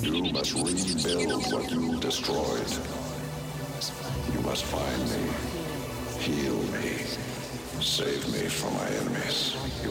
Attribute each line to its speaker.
Speaker 1: You must rebuild what you destroyed. You must find me, heal me, save me from my enemies.